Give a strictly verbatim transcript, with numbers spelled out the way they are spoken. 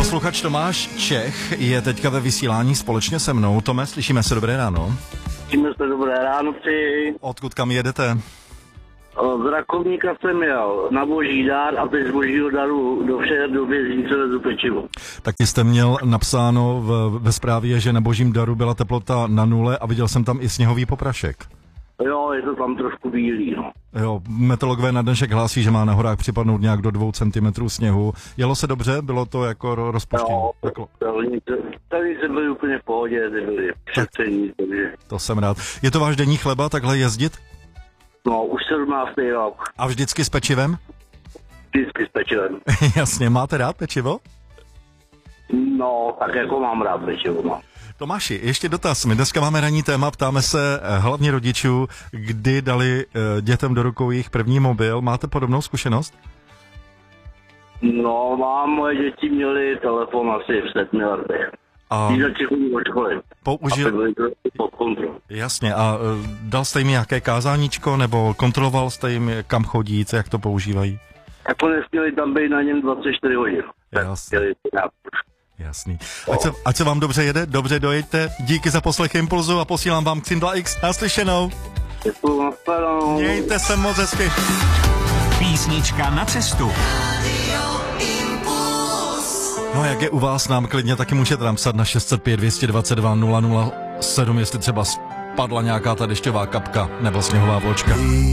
Posluchač Tomáš Čech je teďka ve vysílání společně se mnou. Tome, slyšíme se, dobré ráno. Slyšíme se, dobré ráno, přeji. Odkud kam jedete? Z Rakovníka jsem jel na Boží dár a teď z Božího daru do vše do Věznice vezu pečivo. Taky jste měl napsáno v, ve zprávě, že na Božím daru byla teplota na nule a viděl jsem tam i sněhový poprašek. Jo, je to tam trošku bílý, no. Jo, meteorologové na dnešek hlásí, že má na horách připadnout nějak do dvou centimetrů sněhu. Jelo se dobře? Bylo to jako rozpuštění? Jo, tady se byli úplně v pohodě, ty byli přecení, takže... To jsem rád. Je to váš denní chleba takhle jezdit? No, už sedmnáctý rok. A vždycky s pečivem? Vždycky s pečivem. Jasně, máte rád pečivo? No, tak jako mám rád pečivo, no. Tomáši, ještě dotaz. My dneska máme ranní téma, ptáme se hlavně rodičů, kdy dali uh, dětem do rukou jejich první mobil. Máte podobnou zkušenost? No, mám, moje děti měly telefon asi v sedmi letech. A Když začali chodit do školy. použil... A byli pod kontrolou. Jasně, a uh, dal jste jim nějaké kázáníčko, nebo kontroloval jste jim, kam chodí, co, jak to používají? Jako nesměli tam být na něm dvacet čtyři hodin. Jasně. Jasný. Ať se, ať se vám dobře jede, dobře dojeďte, díky za poslech Impulzu a posílám vám Xindla X. Naslyšenou. Děkuju, nashledanou. Mějte se moc hezky. Písnička na cestu. No jak je u vás, nám klidně taky můžete napsat na šest set pět dvě dva dva nula nula sedm, jestli třeba spadla nějaká ta dešťová kapka nebo sněhová vločka.